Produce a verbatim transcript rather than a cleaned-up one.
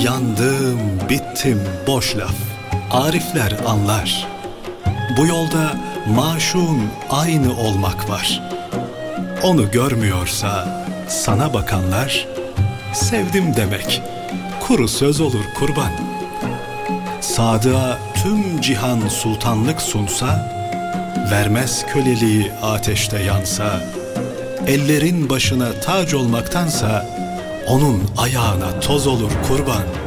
Yandım, bittim, boş laf. Arifler anlar. Bu yolda maşun aynı olmak var. Onu görmüyorsa sana bakanlar, sevdim demek kuru söz olur kurban. Sadığa tüm cihan sultanlık sunsa, vermez köleliği ateşte yansa. Ellerin başına tac olmaktansa, onun ayağına toz olur kurban.